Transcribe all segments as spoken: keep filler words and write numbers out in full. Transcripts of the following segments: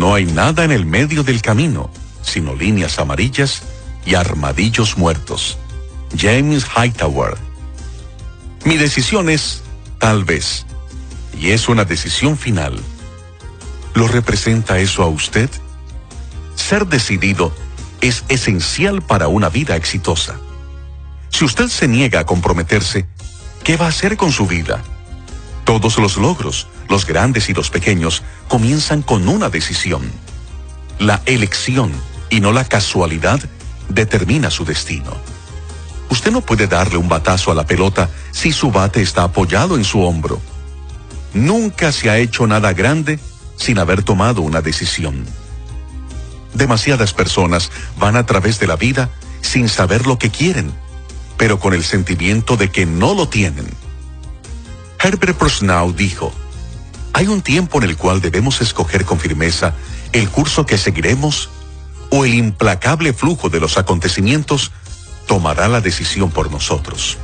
No hay nada en el medio del camino, sino líneas amarillas y armadillos muertos. James Hightower. Mi decisión es tal vez, y es una decisión final. ¿Lo representa eso a usted? Ser decidido es esencial para una vida exitosa. Si usted se niega a comprometerse, ¿qué va a hacer con su vida? Todos los logros, los grandes y los pequeños, comienzan con una decisión. La elección, y no la casualidad, determina su destino. Usted no puede darle un batazo a la pelota si su bate está apoyado en su hombro. Nunca se ha hecho nada grande sin haber tomado una decisión. Demasiadas personas van a través de la vida sin saber lo que quieren, pero con el sentimiento de que no lo tienen. Herbert Prosnau dijo: hay un tiempo en el cual debemos escoger con firmeza el curso que seguiremos, o el implacable flujo de los acontecimientos tomará la decisión por nosotros.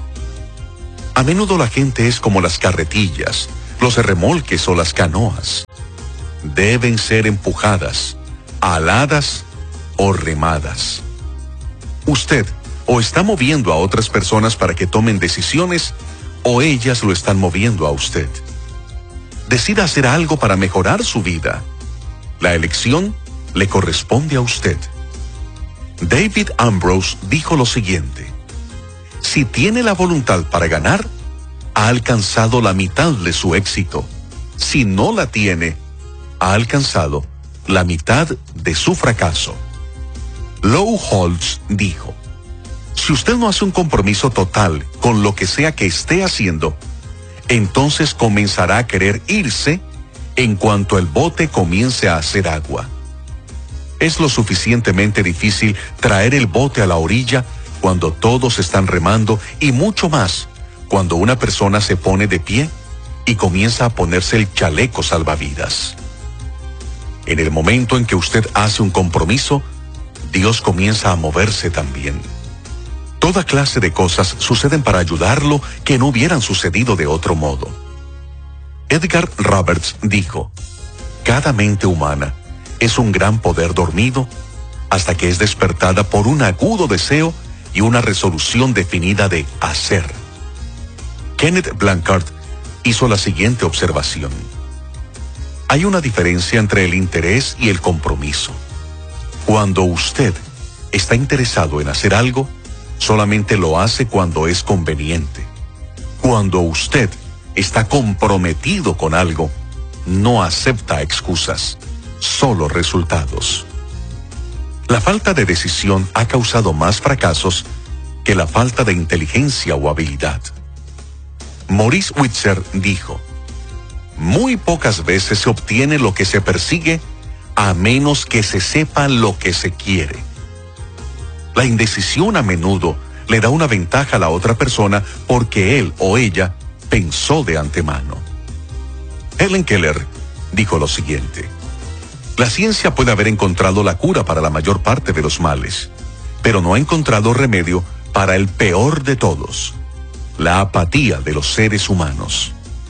A menudo la gente es como las carretillas, los remolques o las canoas. Deben ser empujadas, aladas o remadas. Usted o está moviendo a otras personas para que tomen decisiones, o ellas lo están moviendo a usted. Decida hacer algo para mejorar su vida. La elección le corresponde a usted. David Ambrose dijo lo siguiente: si tiene la voluntad para ganar, ha alcanzado la mitad de su éxito. Si no la tiene, ha alcanzado la mitad de su fracaso. Lou Holtz dijo: si usted no hace un compromiso total con lo que sea que esté haciendo, entonces comenzará a querer irse en cuanto el bote comience a hacer agua. Es lo suficientemente difícil traer el bote a la orilla cuando todos están remando, y mucho más cuando una persona se pone de pie y comienza a ponerse el chaleco salvavidas. En el momento en que usted hace un compromiso, Dios comienza a moverse también. Toda clase de cosas suceden para ayudarlo que no hubieran sucedido de otro modo. Edgar Roberts dijo: cada mente humana es un gran poder dormido hasta que es despertada por un agudo deseo y una resolución definida de hacer. Kenneth Blanchard hizo la siguiente observación: hay una diferencia entre el interés y el compromiso. Cuando usted está interesado en hacer algo, solamente lo hace cuando es conveniente. Cuando usted está comprometido con algo, no acepta excusas, solo resultados. La falta de decisión ha causado más fracasos que la falta de inteligencia o habilidad. Maurice Whitzer dijo: muy pocas veces se obtiene lo que se persigue a menos que se sepa lo que se quiere. La indecisión a menudo le da una ventaja a la otra persona porque él o ella pensó de antemano. Helen Keller dijo lo siguiente: la ciencia puede haber encontrado la cura para la mayor parte de los males, pero no ha encontrado remedio para el peor de todos: la apatía de los seres humanos.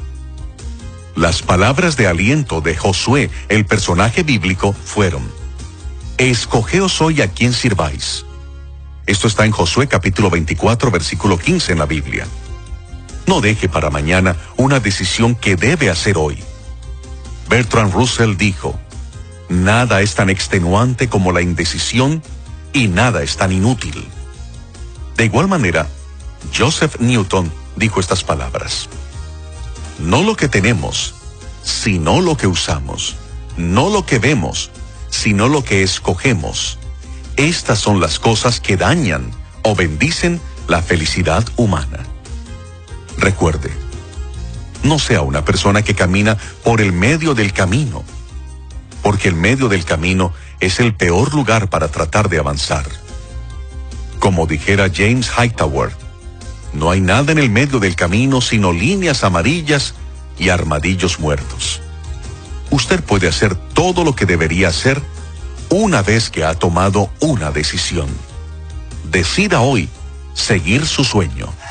Las palabras de aliento de Josué, el personaje bíblico, fueron: escogeos hoy a quién sirváis. Esto está en Josué capítulo veinticuatro, versículo quince en la Biblia. No deje para mañana una decisión que debe hacer hoy. Bertrand Russell dijo: nada es tan extenuante como la indecisión y nada es tan inútil. De igual manera, Joseph Newton dijo estas palabras: no lo que tenemos, sino lo que usamos; no lo que vemos, sino lo que escogemos. Estas son las cosas que dañan o bendicen la felicidad humana. Recuerde, no sea una persona que camina por el medio del camino, porque el medio del camino es el peor lugar para tratar de avanzar. Como dijera James Hightower: no hay nada en el medio del camino sino líneas amarillas y armadillos muertos. Usted puede hacer todo lo que debería hacer una vez que ha tomado una decisión. Decida hoy seguir su sueño.